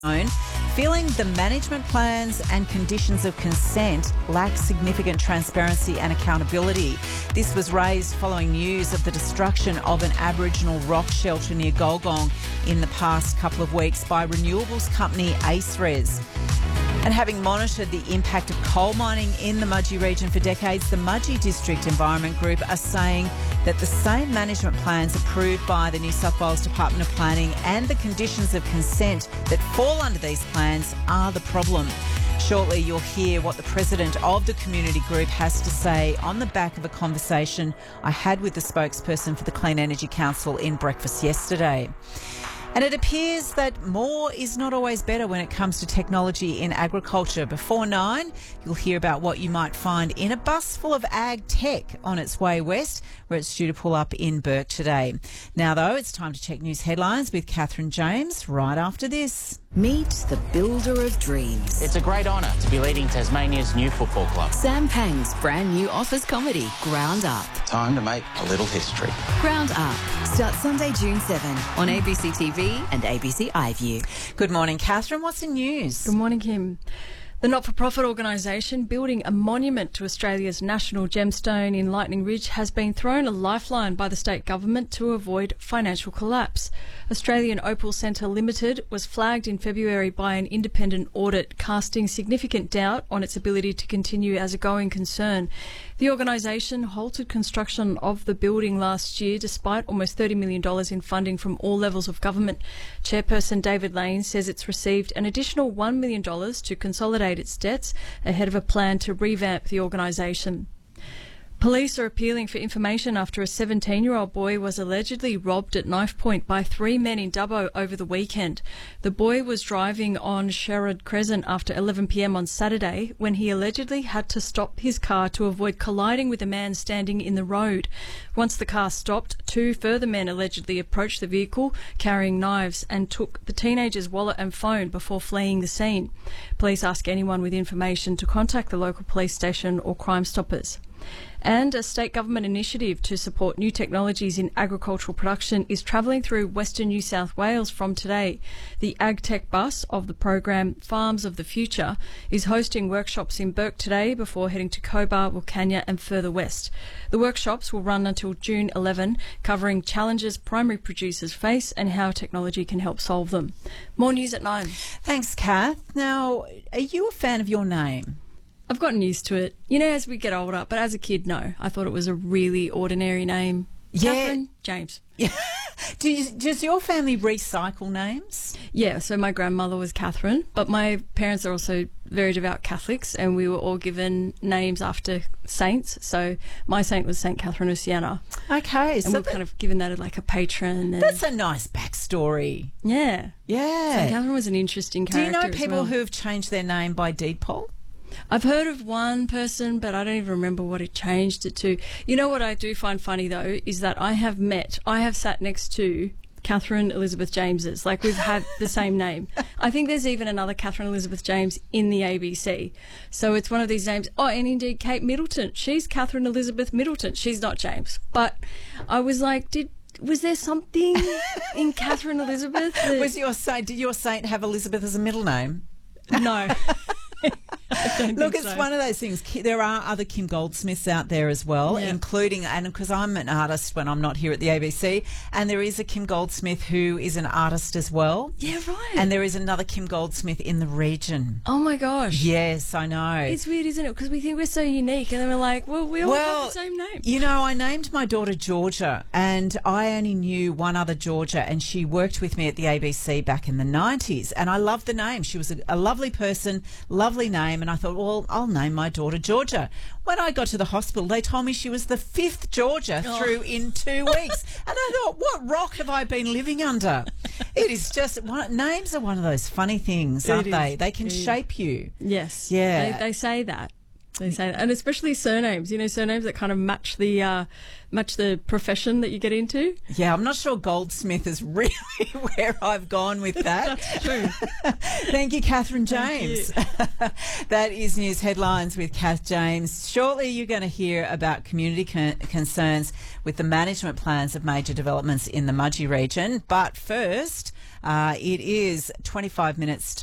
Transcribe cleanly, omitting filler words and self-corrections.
feeling the management plans and conditions of consent lack significant transparency and accountability. This was raised following news of the destruction of an Aboriginal rock shelter near Golgong in the past couple of weeks by renewables company AceRes. And having monitored the impact of coal mining in the Mudgee region for decades, the Mudgee District Environment Group are saying that the same management plans approved by the New South Wales Department of Planning and the conditions of consent that fall under these plans are the problem. Shortly, you'll hear what the president of the community group has to say on the back of a conversation I had with the spokesperson for the Clean Energy Council in breakfast yesterday. And it appears that more is not always better when it comes to technology in agriculture. Before 9, you'll hear about what you might find in a bus full of ag tech on its way west, where it's due to pull up in Bourke today. Now, though, it's time to check news headlines with Catherine James right after this. Meet the builder of dreams. It's a great honour to be leading Tasmania's new football club. Sam Pang's brand new office comedy, Ground Up. Time to make a little history. Ground Up starts Sunday, June 7 on ABC TV and ABC iView. Good morning, Catherine. What's the news? Good morning, Kim. The not-for-profit organisation building a monument to Australia's national gemstone in Lightning Ridge has been thrown a lifeline by the state government to avoid financial collapse. Australian Opal Centre Limited was flagged in February by an independent audit, casting significant doubt on its ability to continue as a going concern. The organisation halted construction of the building last year despite almost $30 million in funding from all levels of government. Chairperson David Lane says it's received an additional $1 million to consolidate its debts ahead of a plan to revamp the organisation. Police are appealing for information after a 17-year-old boy was allegedly robbed at knife point by 3 men in Dubbo over the weekend. The boy was driving on Sherrod Crescent after 11 p.m. on Saturday when he allegedly had to stop his car to avoid colliding with a man standing in the road. Once the car stopped, 2 further men allegedly approached the vehicle carrying knives and took the teenager's wallet and phone before fleeing the scene. Police ask anyone with information to contact the local police station or Crime Stoppers. And a state government initiative to support new technologies in agricultural production is travelling through Western New South Wales from today. The AgTech bus of the program Farms of the Future is hosting workshops in Bourke today before heading to Cobar, Wilcannia and further west. The workshops will run until June 11, covering challenges primary producers face and how technology can help solve them. More news at 9. Thanks, Kath. Now, are you a fan of your name? I've gotten used to it, as we get older, but as a kid, no. I thought it was a really ordinary name. Yeah. Catherine James. Yeah. Does your family recycle names? Yeah, so my grandmother was Catherine, but my parents are also very devout Catholics, and we were all given names after saints. So my saint was St. Catherine of Siena. Okay. And we're kind of given that as like a patron. And that's a nice backstory. Yeah. Yeah. So Catherine was an interesting character. Do you know people who have changed their name by deed poll? I've heard of one person, but I don't even remember what he changed it to. You know what I do find funny, though, is that I have sat next to Catherine Elizabeth Jameses. Like, we've had the same name. I think there's even another Catherine Elizabeth James in the ABC. So it's one of these names. Oh, and indeed, Kate Middleton. She's Catherine Elizabeth Middleton. She's not James. But I was like, was there something in Catherine Elizabeth? Did your saint have Elizabeth as a middle name? No. Look, it's one of those things. There are other Kim Goldsmiths out there as well, including, and because I'm an artist when I'm not here at the ABC, and there is a Kim Goldsmith who is an artist as well. Yeah, right. And there is another Kim Goldsmith in the region. Oh, my gosh. Yes, I know. It's weird, isn't it? Because we think we're so unique, and then we're like, well, we all have the same name. I named my daughter Georgia, and I only knew one other Georgia, and she worked with me at the ABC back in the 90s, and I loved the name. She was a lovely person, lovely name, and I thought, well, I'll name my daughter Georgia. When I got to the hospital, they told me she was the 5th Georgia through in 2 weeks. And I thought, what rock have I been living under? It is just, names are one of those funny things, aren't they? They can shape you. Yes. Yeah. They say that. They say that. And especially surnames, surnames that kind of match the profession that you get into. Yeah, I'm not sure Goldsmith is really where I've gone with that. That's true. Thank you, Catherine James. That is News Headlines with Kath James. Shortly, you're going to hear about community concerns with the management plans of major developments in the Mudgee region. But first, It is 25 minutes to